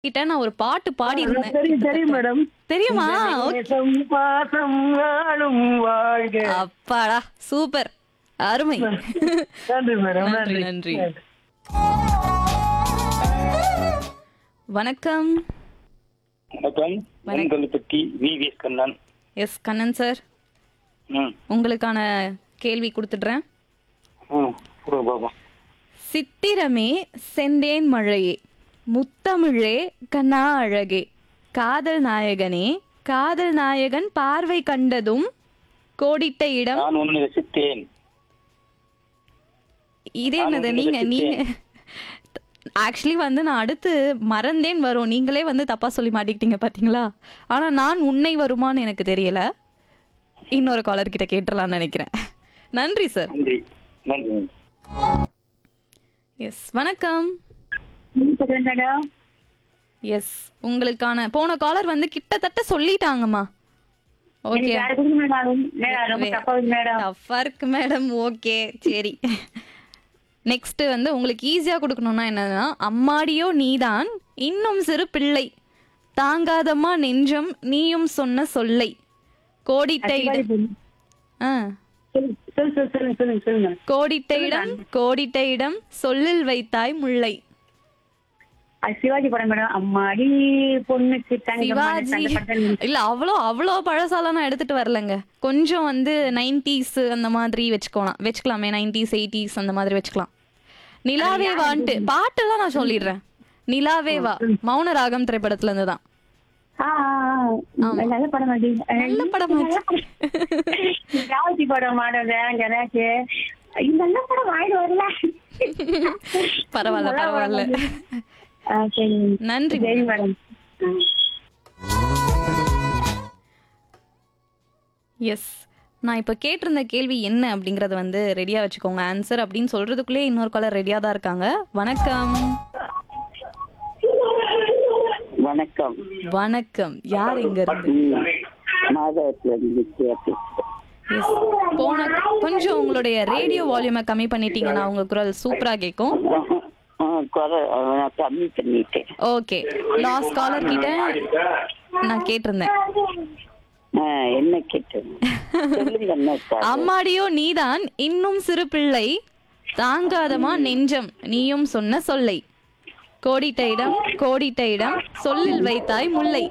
கிட்ட நான் ஒரு பாட்டு பாடியிருந்தேன். தெரியும் தெரியும் கிட்டத்தட்ட. மேடம். தெரியுமா? ஓகே. நேசம் பாசம் வாழும் வாழ்க. அப்பாடா! சூப்பர். அருமை. நன்றி மேடம். நன்றி, நன்றி நன்றி. வணக்கம். வணக்கம். உங்களை பற்றி VVS Kannan. S Kannan sir. ம் உங்களுக்கான கேள்வி கொடுத்துடுறேன். ம் கொடுங்க பாப்போம். சித்திரமே செந்தேன் மழையே முத்தமிழே கண்ணா அழகே காதல் நாயகனே காதல் நாயகன் பார்வை கண்டதும் கோடிட்ட இடம். நான் உன்னை ரசித்தேன். இது என்னது? நான் நீங்க உங்களை நீங்க ஆக்சுவலி வந்து நான் அடுத்து மறந்தேன் வரும், நீங்களே வந்து தப்பா சொல்லி மாட்டிக்கிட்டீங்க பாத்தீங்களா? ஆனா நான் உன்னை வருமான்னு எனக்கு தெரியல. இன்னொரு காலர் கிட்ட கேட்டுடலாம்னு நினைக்கிறேன். நன்றி சார். நன்றி நன்றி. எஸ் வணக்கம். மேடம். எஸ் உங்களுக்கான போன காலர் வந்து கிட்டத்தட்ட சொல்லிட்டாங்கம்மா. ஓகே ரொம்ப தப்பா இருக்கு மேடம். டஃப்பா இருக்கு மேடம். ஓகே சரி. நெக்ஸ்ட் வந்து உங்களுக்கு ஈஸியா கொடுக்கணும்னா என்னன்னா, அம்மாடியோ நீதான் இன்னும் சிறு பிள்ளை தாங்காதம்மா நெஞ்சம் நீயும் சொன்ன சொல்லை கோடிட்ட இடம். ஆ சொல்லுங்க. கோடிட்ட இடம் கோடிட்ட இடம் சொல்லில் வைத்தாய் முல்லை. அது சிவாஜி படம் மேடம். அம்மாடி பொண்ணுக்கு சிவாஜி இல்ல, அவ்வளோ பழசாலாம் நான் எடுத்துட்டு வரலங்க. கொஞ்சம் வந்து 90s அந்த மாதிரி வச்சுக்கலாமே. 90s 80s அந்த மாதிரி வச்சுக்கலாம். நிலாவே வான்ட்டு பாட்டெல்லாம் நான் சொல்லிடுறேன். நிலாவே வா மௌன ராகம் திரைப்படத்துல இருந்து தான். நல்ல படம் அது. நல்ல படம் சிவாஜி படம் மாடல் எனக்கு நல்ல படம் வாங்கிட்டு வரல. பரவாயில்ல பரவாயில்ல. சரி நன்றி சரி மேடம். எஸ் நான் இப்போ கேட்டிருந்த கேள்வி என்ன அப்படிங்கறத வந்து ரெடியா வச்சுக்கோங்க. ஆன்சர் அப்படின்னு சொல்றதுக்குள்ளே இன்னொரு காலர் ரெடியா தான் இருக்காங்க. வணக்கம். வணக்கம். வணக்கம். யார் எங்க இருந்து? மாதவத்துல இருந்து பேசுறேன். எஸ் போன கொஞ்சம் உங்களுடைய ரேடியோ வால்யூமை கம்மி பண்ணிட்டீங்கன்னா உங்க குரல் சூப்பரா கேட்கும். கம்மி பண்ணிட்டேன். ஓகே லாஸ்ட் காலர் கிட்ட நான் கேட்டிருந்தேன். என்ன கேட்டேன்? அம்மாடியோ நீதான் இன்னும் சிறு பிள்ளை தாங்காதமா நெஞ்சம் நீயும் சொன்ன சொல்லை கோடிட்ட இடம் கோடிட்ட இடம் சொல்லில் வைத்தாய் முல்லை.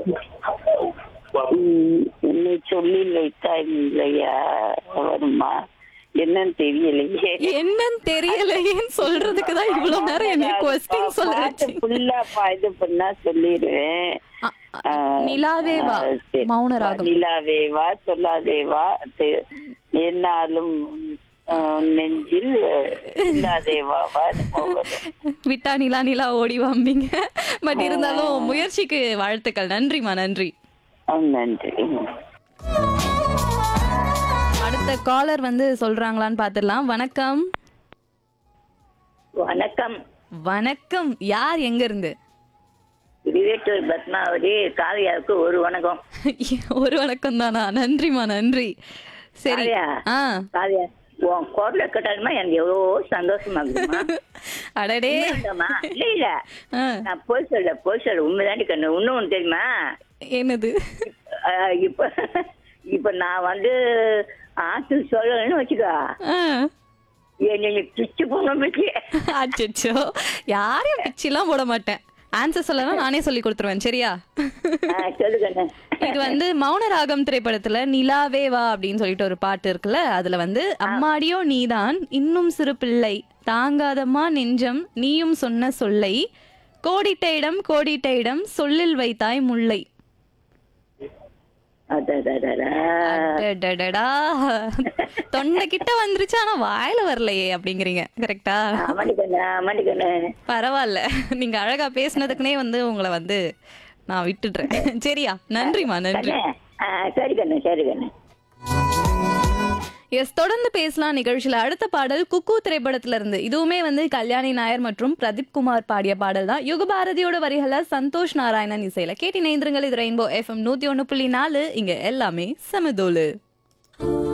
என்னை சொல்லில் வைத்தாய் முல்லையா வருமா? என்னன்னு தெரியலையே. என்னன்னு தெரியலையேன்னு சொல்றதுக்கு தான் இவ்வளவு நேரம் என்ன கொஸ்டின் சொல்ல வச்சீங்க. ஃபுல்லா இது பண்ணா சொல்லிடுவேன். நிலாவே வா மௌன ராகம். நிலாவே வா சொல்லாதே வா என்னாலும் நெஞ்சில் இல்லாதே வா விட்டா நிலா நிலா ஓடி வாம்பிங்க. பட் இருந்தாலும் முயற்சிக்கு வாழ்த்துக்கள். நன்றிமா நன்றி. நன்றி. அடுத்த காலர் வந்து சொல்றாங்களான்னு பாத்துடலாம். வணக்கம். வணக்கம். வணக்கம். யார் எங்க இருந்து? விவேட்டூர் பத்மாவதி. காவியாவுக்கு ஒரு வணக்கம். ஒரு வணக்கம் தானா? நன்றிமா நன்றி. சரி. ஆ காவியா உன் குரல கேட்டாலுமா எனக்கு எவ்வளோ சந்தோஷமா இருக்குமா. அடடே இல்ல இல்ல நான் போய் சொல்ல உண்மைதாண்டி கண்ணு. இன்னும் தெரியுமா? என்னது? இப்ப இப்ப நான் வந்து ஆத்து சொல்லணும்னு வச்சுக்கோ, என்னை பிச்சு போன பிச்சு. அச்சோ யாரையும் பிச்செல்லாம் போட மாட்டேன். ஆன்சர் சொல்லலாம் நானே சொல்லி கொடுத்துருவேன். சரியா? சொல்லுங்க. இது வந்து மௌன ராகம் திரைப்படத்துல நிலாவே வா அப்படின்னு சொல்லிட்டு ஒரு பாட்டு இருக்குல்ல, அதுல வந்து அம்மாடியோ நீதான் இன்னும் சிறு பிள்ளை தாங்காதம்மா நெஞ்சம் நீயும் சொன்ன சொல்லை கோடிட்ட இடம் கோடிட்ட இடம் சொல்லில் வைத்தாய் முல்லை. தொண்டை கிட்ட வந்துருச்சு ஆனா வாயில வரலையே அப்படிங்கிறீங்க. கரெக்டா? பரவாயில்ல, நீங்க அழகா பேசுனதுக்குனே வந்து உங்களை வந்து நான் விட்டுடுறேன். சரியா? நன்றிமா நன்றி. சரி கண்ணு சரி கண்ணு. எஸ் தொடர்ந்து பேசலாம் நிகழ்ச்சியில. அடுத்த பாடல் குக்கு திரைப்படத்துல இருந்து. இதுவுமே வந்து கல்யாணி நாயர் மற்றும் பிரதீப் குமார் பாடிய பாடல் தான். யுகபாரதியோட வரிகளை சந்தோஷ் நாராயணன் இசையில கேட்டி நேந்திரங்கள். இது ரெயின்போ FM 101.4. இங்க எல்லாமே சமதோலு.